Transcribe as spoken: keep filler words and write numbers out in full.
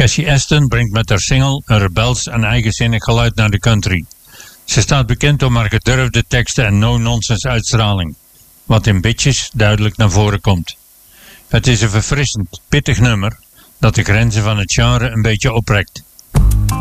Cassie Aston brengt met haar single een rebels en eigenzinnig geluid naar de country. Ze staat bekend om haar gedurfde teksten en no-nonsense uitstraling, wat in Bitches duidelijk naar voren komt. Het is een verfrissend, pittig nummer dat de grenzen van het genre een beetje oprekt.